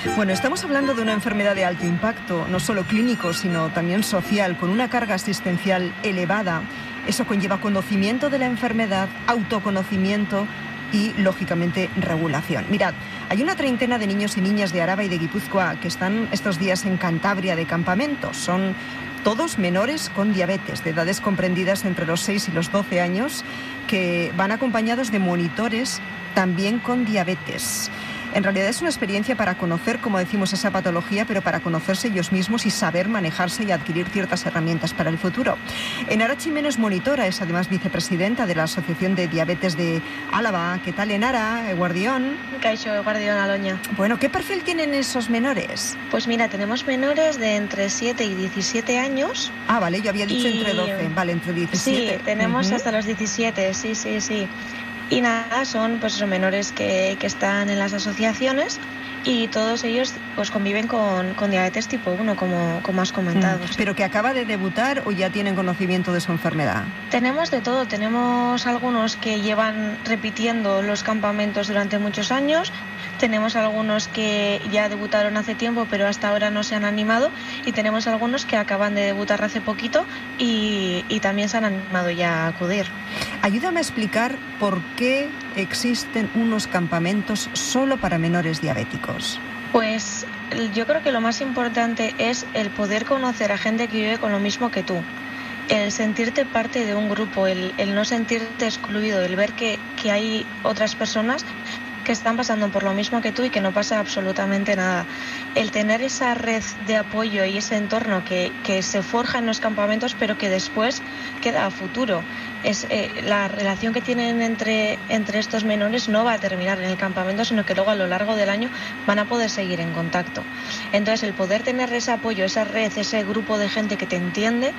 Bueno, estamos hablando de una enfermedad de alto impacto, no solo clínico, sino también social, con una carga asistencial elevada. Eso conlleva conocimiento de la enfermedad, autoconocimiento y, lógicamente, regulación. Mirad, hay una treintena de niños y niñas de Araba y de Guipúzcoa que están estos días en Cantabria de campamento. Son todos menores con diabetes, de edades comprendidas entre los 6 y los 12 años, que van acompañados de monitores también con diabetes. En realidad es una experiencia para conocer, como decimos, esa patología, pero para conocerse ellos mismos y saber manejarse y adquirir ciertas herramientas para el futuro. Enara Chimeno es monitora, es además vicepresidenta de la Asociación de Diabetes de Álava. ¿Qué tal, Enara? Eguardión. Caixo, Eguardión, Aloña. Bueno, ¿qué perfil tienen esos menores? Pues mira, tenemos menores de entre 7 y 17 años. Ah, vale, yo había dicho entre 12. Vale, entre 17. Sí, tenemos hasta los 17, sí. Y nada, son pues esos menores que están en las asociaciones y todos ellos pues conviven con diabetes tipo 1, como has comentado. ¿Pero que acaba de debutar o ya tienen conocimiento de su enfermedad? Tenemos de todo, tenemos algunos que llevan repitiendo los campamentos durante muchos años, tenemos algunos que ya debutaron hace tiempo pero hasta ahora no se han animado y tenemos algunos que acaban de debutar hace poquito y también se han animado ya a acudir. Ayúdame a explicar por qué existen unos campamentos solo para menores diabéticos. Pues yo creo que lo más importante es el poder conocer a gente que vive con lo mismo que tú. El sentirte parte de un grupo, el no sentirte excluido, el ver que hay otras personas que están pasando por lo mismo que tú y que no pasa absolutamente nada. El tener esa red de apoyo y ese entorno que se forja en los campamentos, pero que después queda a futuro. Es la relación que tienen entre estos menores no va a terminar en el campamento, sino que luego a lo largo del año van a poder seguir en contacto. Entonces, el poder tener ese apoyo, esa red, ese grupo de gente que te entiende,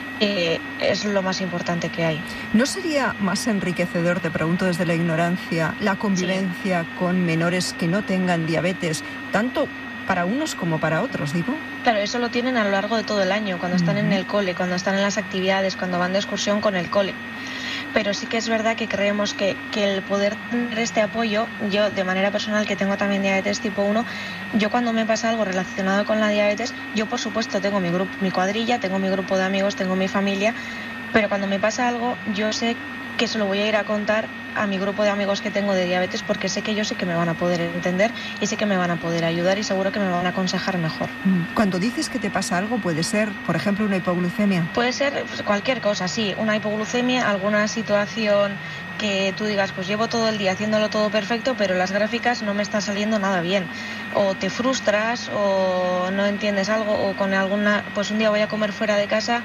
es lo más importante que hay. ¿No sería más enriquecedor, te pregunto desde la ignorancia, la convivencia con menores que no tengan diabetes, tanto para unos como para otros, digo? Claro, eso lo tienen a lo largo de todo el año, cuando están en el cole, cuando están en las actividades, cuando van de excursión con el cole. Pero sí que es verdad que creemos que el poder tener este apoyo, yo de manera personal que tengo también diabetes tipo 1, yo cuando me pasa algo relacionado con la diabetes, yo por supuesto tengo mi cuadrilla, tengo mi grupo de amigos, tengo mi familia, pero cuando me pasa algo yo sé que se lo voy a ir a contar a mi grupo de amigos que tengo de diabetes porque sé que me van a poder entender y sé que me van a poder ayudar y seguro que me van a aconsejar mejor. Cuando dices que te pasa algo, puede ser, por ejemplo, una hipoglucemia. Puede ser cualquier cosa, sí, una hipoglucemia, alguna situación que tú digas, pues llevo todo el día haciéndolo todo perfecto, pero las gráficas no me están saliendo nada bien. O te frustras o no entiendes algo o con pues un día voy a comer fuera de casa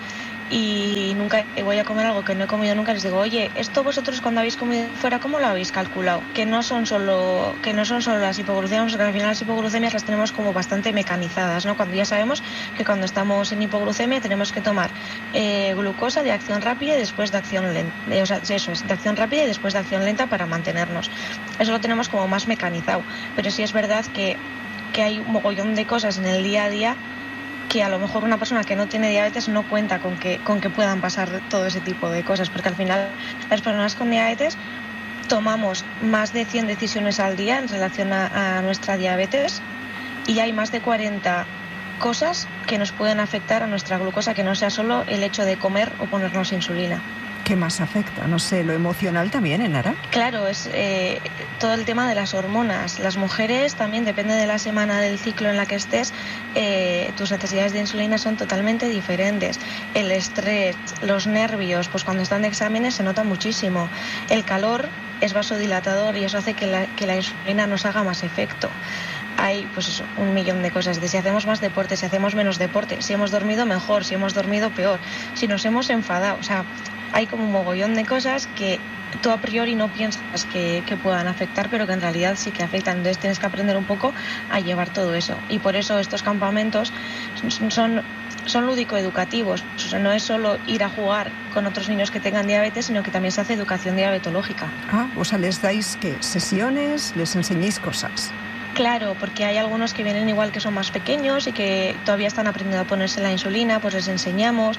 y nunca voy a comer algo que no he comido nunca, les digo, oye, esto vosotros cuando habéis comido fuera, ¿cómo lo habéis calculado? Que no son solo las hipoglucemias, que al final las hipoglucemias las tenemos como bastante mecanizadas, ¿no? Cuando ya sabemos que cuando estamos en hipoglucemia tenemos que tomar glucosa de acción rápida y después de acción lenta, eso es, de acción rápida y después de acción lenta para mantenernos. Eso lo tenemos como más mecanizado, pero sí es verdad que hay un mogollón de cosas en el día a día que a lo mejor una persona que no tiene diabetes no cuenta con que puedan pasar todo ese tipo de cosas, porque al final las personas con diabetes tomamos más de 100 decisiones al día en relación a nuestra diabetes y hay más de 40 cosas que nos pueden afectar a nuestra glucosa, que no sea solo el hecho de comer o ponernos insulina. ¿Qué más afecta? No sé, ¿lo emocional también, Enara? Claro, es todo el tema de las hormonas. Las mujeres también, depende de la semana del ciclo en la que estés, tus necesidades de insulina son totalmente diferentes. El estrés, los nervios, pues cuando están de exámenes se nota muchísimo. El calor es vasodilatador y eso hace que la insulina nos haga más efecto. Hay pues eso, un millón de cosas, de si hacemos más deporte, si hacemos menos deporte, si hemos dormido mejor, si hemos dormido peor, si nos hemos enfadado, o sea, hay como un mogollón de cosas que tú a priori no piensas que puedan afectar, pero que en realidad sí que afectan. Entonces tienes que aprender un poco a llevar todo eso. Y por eso estos campamentos son lúdico-educativos. O sea, no es solo ir a jugar con otros niños que tengan diabetes, sino que también se hace educación diabetológica. O sea, les dais ¿qué? Sesiones, les enseñáis cosas. Claro, porque hay algunos que vienen igual que son más pequeños y que todavía están aprendiendo a ponerse la insulina, pues les enseñamos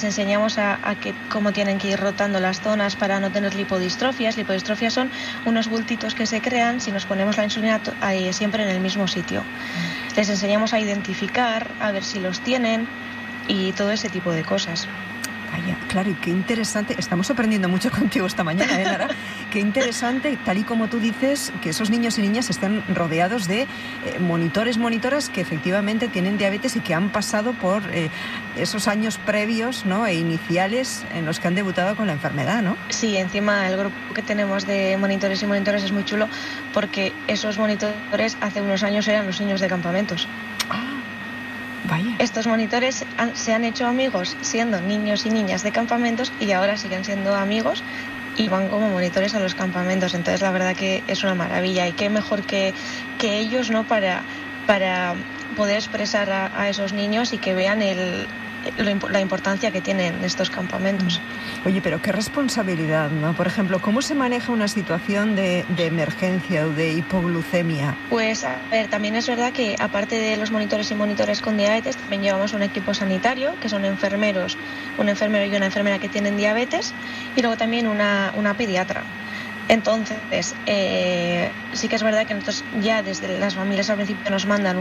a cómo tienen que ir rotando las zonas para no tener lipodistrofias. Lipodistrofias son unos bultitos que se crean si nos ponemos la insulina siempre en el mismo sitio. Les enseñamos a identificar, a ver si los tienen y todo ese tipo de cosas. Vaya, claro, y qué interesante. Estamos aprendiendo mucho contigo esta mañana, Nara. Qué interesante, tal y como tú dices, que esos niños y niñas estén rodeados de monitoras que efectivamente tienen diabetes y que han pasado por esos años previos, ¿no?, e iniciales en los que han debutado con la enfermedad, ¿no? Sí, encima el grupo que tenemos de monitores y monitoras es muy chulo porque esos monitores hace unos años eran los niños de campamentos. Vaya. Estos monitores se han hecho amigos siendo niños y niñas de campamentos y ahora siguen siendo amigos y van como monitores a los campamentos. Entonces la verdad que es una maravilla y qué mejor que ellos, ¿no?, para poder expresar a esos niños y que vean la importancia que tienen estos campamentos. Oye, pero qué responsabilidad, ¿no? Por ejemplo, ¿cómo se maneja una situación de emergencia o de hipoglucemia? Pues, a ver, también es verdad que aparte de los monitores y monitores con diabetes, también llevamos un equipo sanitario, que son enfermeros, un enfermero y una enfermera que tienen diabetes, y luego también una pediatra. Entonces, sí que es verdad que nosotros ya desde las familias al principio nos mandan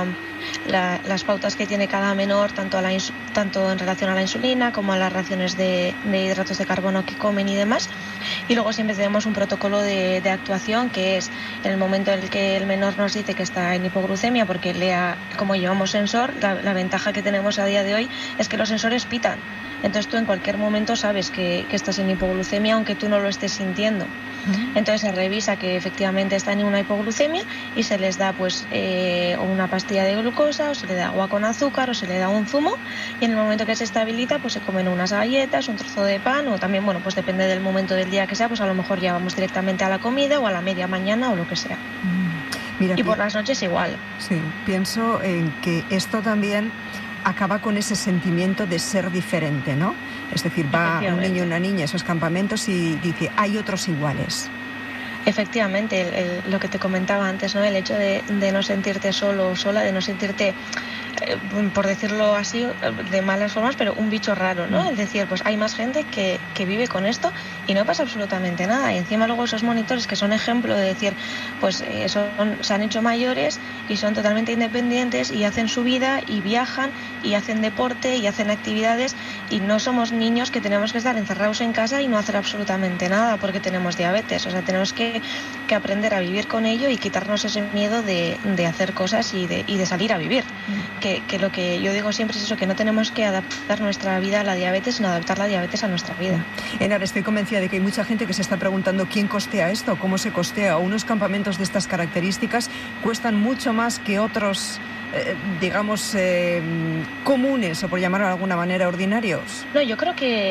las pautas que tiene cada menor, tanto en relación a la insulina como a las raciones de hidratos de carbono que comen y demás. Y luego siempre tenemos un protocolo de actuación, que es en el momento en el que el menor nos dice que está en hipoglucemia, porque como llevamos sensor, la ventaja que tenemos a día de hoy es que los sensores pitan. Entonces tú en cualquier momento sabes que estás en hipoglucemia, aunque tú no lo estés sintiendo. Entonces se revisa que efectivamente está en una hipoglucemia y se les da pues una pastilla de glucosa, o se le da agua con azúcar, o se le da un zumo, y en el momento que se estabiliza pues se comen unas galletas, un trozo de pan, o también, bueno, pues depende del momento del día que sea, pues a lo mejor ya vamos directamente a la comida o a la media mañana o lo que sea. Mira, y por las noches igual. Sí, pienso en que esto también acaba con ese sentimiento de ser diferente, ¿no? Es decir, va un niño o una niña a esos campamentos y dice, hay otros iguales. Efectivamente, lo que te comentaba antes, ¿no? El hecho de no sentirte solo o sola, de no sentirte, por decirlo así, de malas formas, pero un bicho raro, ¿no? Es decir, pues hay más gente que vive con esto y no pasa absolutamente nada. Y encima luego esos monitores que son ejemplo de decir, pues se han hecho mayores y son totalmente independientes y hacen su vida y viajan y hacen deporte y hacen actividades, y no somos niños que tenemos que estar encerrados en casa y no hacer absolutamente nada porque tenemos diabetes. O sea, tenemos que aprender a vivir con ello y quitarnos ese miedo de hacer cosas y de salir a vivir. Que lo que yo digo siempre es eso, que no tenemos que adaptar nuestra vida a la diabetes, sino adaptar la diabetes a nuestra vida. Enar, estoy convencida de que hay mucha gente que se está preguntando quién costea esto, cómo se costea. Unos campamentos de estas características cuestan mucho más que otros, digamos, comunes, o por llamarlo de alguna manera, ordinarios. No, yo creo que